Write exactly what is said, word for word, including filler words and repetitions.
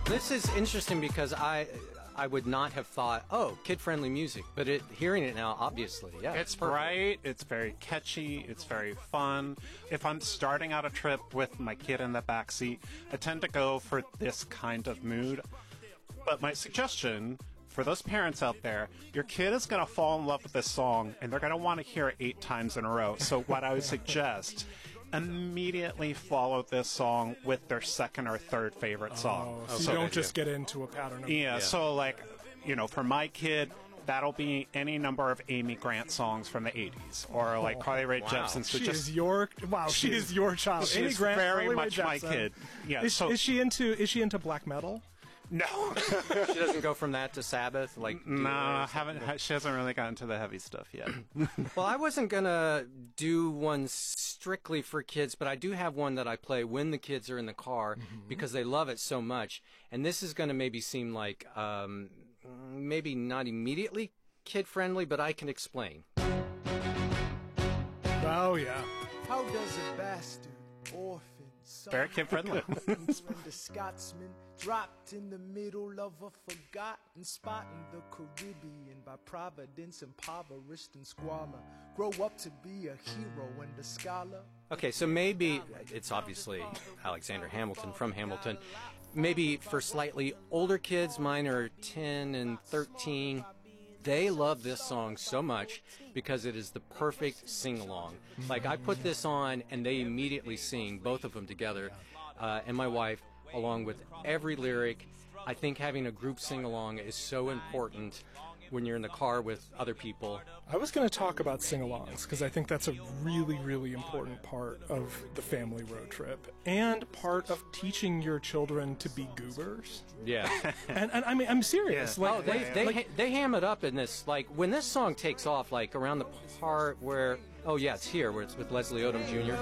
This is interesting because I I would not have thought, oh, kid-friendly music, but it, hearing it now, obviously, yeah. It's bright, it's very catchy, it's very fun. If I'm starting out a trip with my kid in the backseat, I tend to go for this kind of mood. But my suggestion for those parents out there, your kid is going to fall in love with this song, and they're going to want to hear it eight times in a row. So what I would suggest, immediately follow this song with their second or third favorite song. Oh, so, so you don't just get into a pattern of... Yeah, yeah, so like, you know, for my kid, that'll be any number of Amy Grant songs from the eighties, or like oh, Carly Rae wow. Jepsen. So she just, is your wow. She is your child. She's Amy Grant, very Carly much Rae my Jepsen. kid. Yeah. Is, so is she into is she into black metal? No. She doesn't go from that to Sabbath, like. Nah, haven't. She hasn't really gotten to the heavy stuff yet. Well, I wasn't gonna do one strictly for kids, but I do have one that I play when the kids are in the car mm-hmm. because they love it so much. And this is gonna maybe seem like um, maybe not immediately kid friendly, but I can explain. Oh yeah. How does a bastard orphan? Very kid friendly. The Scotsman dropped in the middle of a forgotten spot in the Caribbean by providence, impoverished and squalor. Grow up to be a hero and a scholar. Okay, so maybe it's obviously Alexander Hamilton from Hamilton. Maybe for slightly older kids, mine are ten and thirteen. They love this song so much because it is the perfect sing-along. Like, I put this on, and they immediately sing, both of them together, uh, and my wife, along with every lyric. I think having a group sing-along is so important when you're in the car with other people. I was going to talk about sing-alongs because I think that's a really, really important part of the family road trip and part of teaching your children to be goobers. Yeah. and, and I mean, I'm serious. Yeah. Like, oh, they like, they like, ha- they ham it up in this. Like, when this song takes off, like around the part where, oh yeah, it's here, where it's with Leslie Odom Junior